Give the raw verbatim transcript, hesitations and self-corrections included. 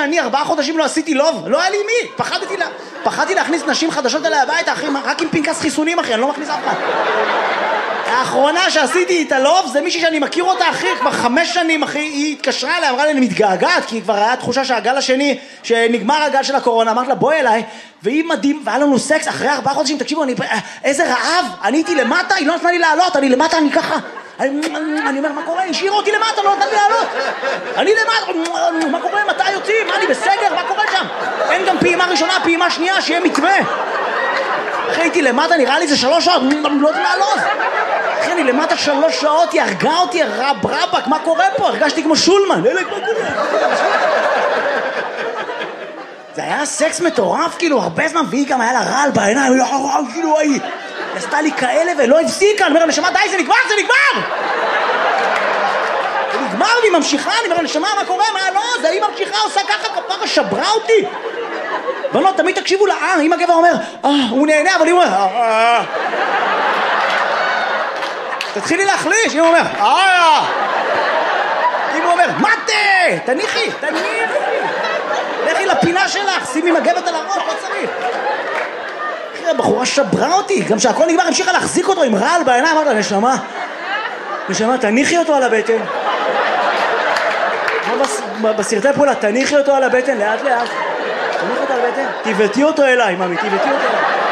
שאני ארבעה חודשים לא עשיתי לוב? לא היה לי מי. פחדתי, לה... פחדתי להכניס נשים חדשות אליי הביתה, אחי, רק עם פנקס חיסונים, אחי, אני לא מכניס אף אחד. האחרונה שעשיתי את הלוב זה מישהי שאני מכיר אותה, אחי, כבר חמש שנים, אחי, היא התקשרה אליי, אמרה לי, אני מתגעגעת, כי כבר היה תחושה שהגל השני, שנגמר הגל של הקורונה, אמרת לה, בואי אליי, והיא מדהים, והיה לנו סקס, אחרי ארבעה חודשים, תקשיבו, אני, איזה רעב, אני הייתי למטה, היא לא נתנה לי לעלות, אני למטה, אני ככה, אני, אני אומר, מה קורה? השאירה אותי למטה, לא נתנה לי לעלות, אני למטה, מה קורה? מתי יוצאים? מה, אני בסגר? מה קורה שם? אין גם פעימה ראשונה, פעימה שנייה, שיהיה מתווה. אחי, הייתי למטה, נראה לי זה שלוש שעות, לא יודעים לעלות. אחי, אני למטה שלוש שעות, היא הרגה אותי, רב רבק, מה קורה פה? הרגשתי כמו שולמן, אלק, מה קורה? זה היה סקס מטורף, כאילו, הרבה זמן, והיא גם היה לה רעל בעיניים, כאילו, היא עשתה לי כאלה ולא הפסיקה, אני אומר לה, נשמה, די, זה נגמר, זה נגמר! זה נגמר, והיא ממשיכה, אני אומר לה, נשמה, מה קורה? מה, לא, זה היא ממשיכה, עושה ככה, כפרה, שברה אותי. ולא, תמיד תקשיבו לה, אה, אם הגבר אומר, אה, הוא נהנה, אבל היא אומר, אה, אה. תתחילי להחליש, אם הוא אומר, אה, אם הוא אומר, מתה, תניחי, תניחי. לכי לפינה שלך, שימי מגבת על הראש, לא צריך. אחי, הבחורה שברה אותי, גם שהכל נגמר, המשיכה להחזיק אותו עם רעל בעיניים, אמרת לה, נשמה, נשמה, תניחי אותו על הבטן. בסרטי פעולה, תניחי אותו על הבטן, לאט לאט. תניחי אותו על הבטן, תיבטי אותו אליי, ממי, תיבטי אותו אליי.